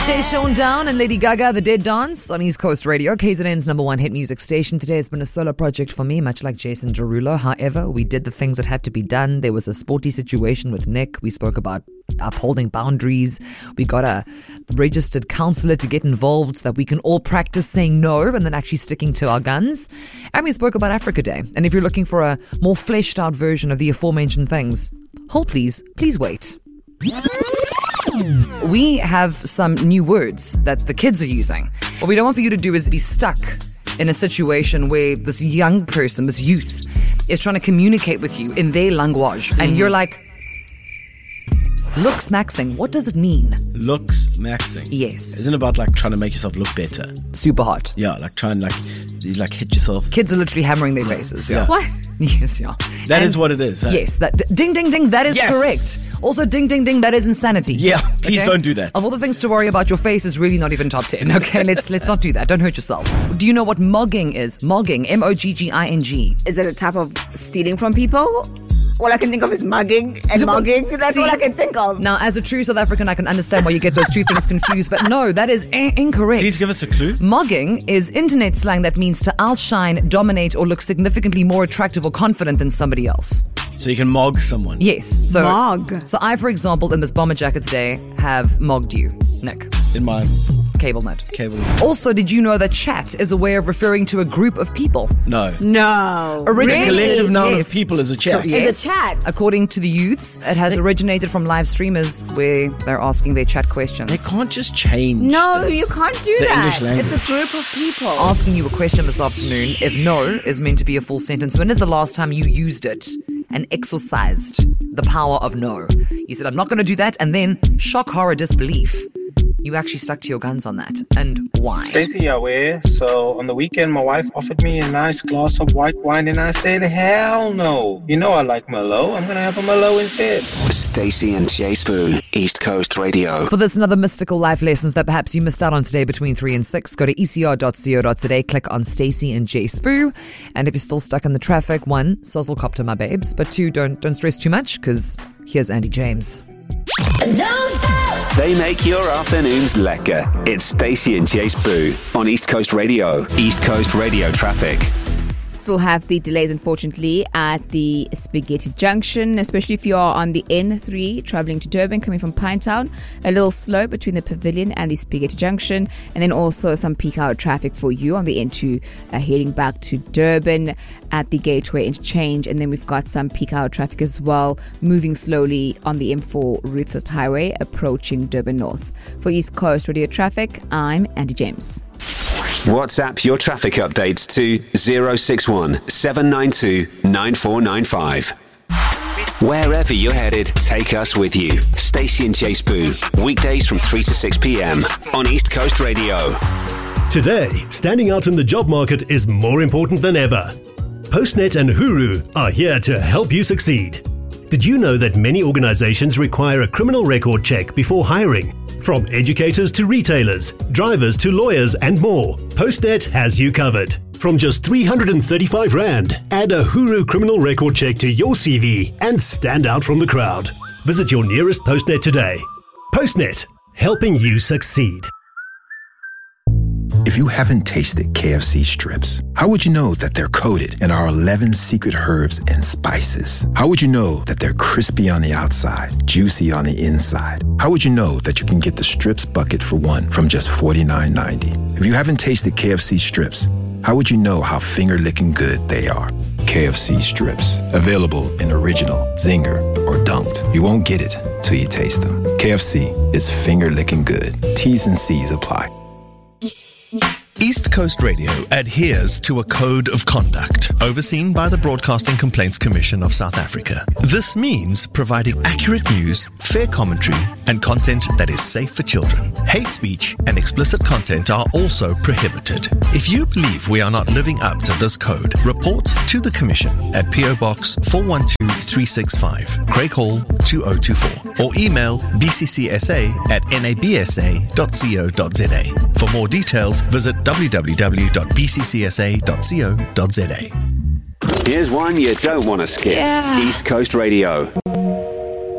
DJ Sean Down and Lady Gaga, The Dead Dance on East Coast Radio, KZN's number one hit music station. Today has been a solo project for me, much like Jason Derulo. However, we did the things that had to be done. There was a sporty situation with Nick. We spoke about upholding boundaries. We got a registered counselor to get involved so that we can all practice saying no and then actually sticking to our guns. And we spoke about Africa Day. And if you're looking for a more fleshed out version of the aforementioned things, hold please wait. We have some new words that the kids are using. What we don't want for you to do is be stuck in a situation where this young person, this youth, is trying to communicate with you in their language. And you're like, looks maxing. What does it mean? Looks maxing. Yes. Isn't it about like trying to make yourself look better? Super hot. Yeah, like trying you hit yourself. Kids are literally hammering their faces. Yeah. What? Yes, yeah. That is what it is. Huh? Yes. That ding, ding, ding. That is Yes. correct. Also, ding, ding, ding. That is insanity. Yeah, please don't do that. Of all the things to worry about, your face is really not even top 10. Okay, let's not do that. Don't hurt yourselves. Do you know what mogging is? Mogging. Mogging. Is it a type of stealing from people? All I can think of is mugging and mugging. That's all I can think of. Now, as a true South African, I can understand why you get those two things confused, but no, that is incorrect. Please give us a clue. Mogging is internet slang that means to outshine, dominate, or look significantly more attractive or confident than somebody else. So you can mog someone. Yes. So, Mog. So I, for example, in this bomber jacket today, have mogged you, Nick. In my Cable net. cable. Also, did you know that chat is a way of referring to a group of people? No. No. Originally- The collective noun Yes. of people is a chat. It's a chat. According to the youths, it has originated from live streamers where they're asking their chat questions. They can't just change. No, you can't do the that. English language. It's a group of people. Asking you a question this afternoon, if no is meant to be a full sentence, when is the last time you used it and exercised the power of no? You said, I'm not going to do that, and then, shock, horror, disbelief, you actually stuck to your guns on that. And why? Stacey Yahweh. So on the weekend, my wife offered me a nice glass of white wine, and I said, hell no. You know I like Merlot. I'm going to have a Merlot instead. Stacey and Jay Spoon, East Coast Radio. For this and other mystical life lessons that perhaps you missed out on today between 3 and 6, go to ecr.co.za, click on Stacey and Jay Spoo. And if you're still stuck in the traffic, 1, sozzle copter my babes, but 2, don't stress too much, because here's Andy James. They make your afternoons lekker. It's Stacey and Jay Spoo on East Coast Radio. East Coast Radio traffic. Still have the delays, unfortunately, at the Spaghetti Junction, especially if you are on the N3 traveling to Durban, coming from Pinetown. A little slow between the Pavilion and the Spaghetti Junction, and then also some peak hour traffic for you on the N2 heading back to Durban at the Gateway Interchange, and then we've got some peak hour traffic as well, moving slowly on the M4 Ruthfest Highway, approaching Durban North. For East Coast Radio traffic, I'm Andy James. WhatsApp your traffic updates to 061 792 9495. Wherever you're headed, take us with you. Stacey and Jay Spoo, weekdays from 3 to 6 p.m. on East Coast Radio. Today, standing out in the job market is more important than ever. Postnet and Huru are here to help you succeed. Did you know that many organizations require a criminal record check before hiring? From educators to retailers, drivers to lawyers and more, Postnet has you covered. From just 335 Rand, add a Huru criminal record check to your CV and stand out from the crowd. Visit your nearest Postnet today. Postnet, helping you succeed. If you haven't tasted KFC strips, how would you know that they're coated in our 11 secret herbs and spices? How would you know that they're crispy on the outside, juicy on the inside? How would you know that you can get the strips bucket for one from just $49.90? If you haven't tasted KFC strips, how would you know how finger-licking good they are? KFC strips, available in original, zinger, or dunked. You won't get it till you taste them. KFC is finger-licking good. T's and C's apply. East Coast Radio adheres to a code of conduct overseen by the Broadcasting Complaints Commission of South Africa. This means providing accurate news, fair commentary, and content that is safe for children. Hate speech and explicit content are also prohibited. If you believe we are not living up to this code, report to the Commission at PO Box 412365, Craig Hall 2024, or email bccsa@nabsa.co.za. For more details, visit www.bccsa.co.za. Here's one you don't want to skip. Yeah. East Coast Radio.